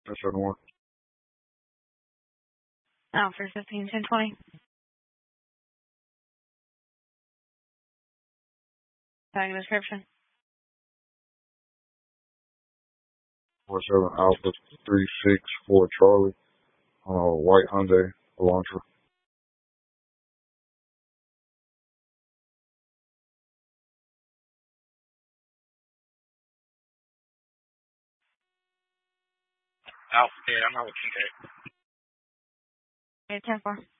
That's the one. Alfred 15-10-20. Tag description. 47 Alpha 364 Charlie on a white Hyundai Elantra. Alpha 10, I'm not with you. 10-4.